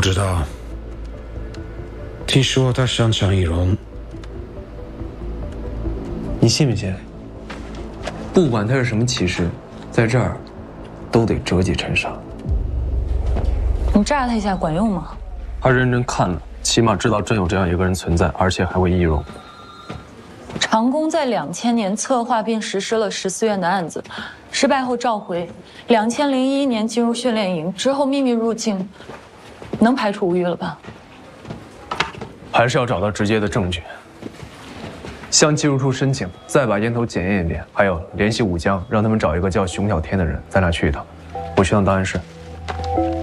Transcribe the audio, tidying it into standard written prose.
知道，听说他擅长易容。 你信不信？不管他是什么骑士，在这儿都得折戟沉沙。 你炸他一下管用吗？ 他认真看了，起码知道真有这样一个人存在，而且还会易容。 长工在2000年策划并实施了14院的案子，失败后召回，2001年进入训练营，之后秘密入境，能排除无虞了吧？ 还是要找到直接的证据。向技术处申请，再把烟头检验一遍，还有联系武江，让他们找一个叫熊小天的人，咱俩去一趟。我去趟档案室。